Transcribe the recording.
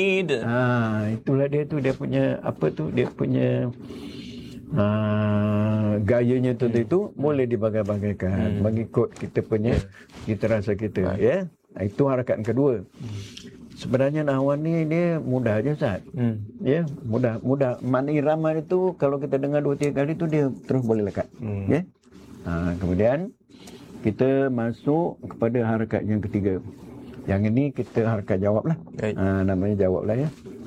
Itulah dia tu, dia punya apa tu, dia punya gayanya tu itu boleh dibagai-bagaikan mengikut kita punya kita rasa kita, ya. Itu harakat kedua. Sebenarnya nahwan ni dia mudah aja, Ustaz. Ya, mudah. Makna irama itu kalau kita dengar 2-3 kali tu dia terus boleh lekat. Ya. Kemudian kita masuk kepada harakat yang ketiga. Yang ini kita harakat jawab lah. Namanya jawab lah, ya.